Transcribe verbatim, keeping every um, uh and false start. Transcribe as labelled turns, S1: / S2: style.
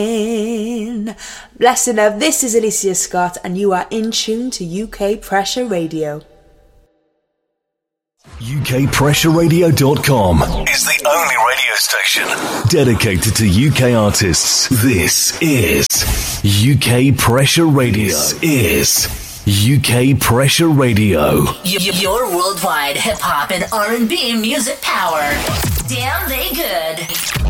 S1: Blessing of, this is Alicia Scott, and you are in tune to U K Pressure Radio.
S2: U K Pressure Radio dot com is the only radio station dedicated to U K artists. This is U K Pressure Radio. This is U K Pressure Radio.
S3: Your worldwide hip hop and R and B music power. Damn, they good.